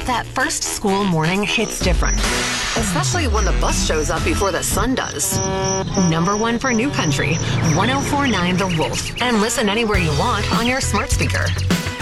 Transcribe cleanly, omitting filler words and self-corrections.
that first school morning hits different. Especially when the bus shows up before the sun does. Number one for New Country, 104.9 The Wolf. And listen anywhere you want on your smart speaker.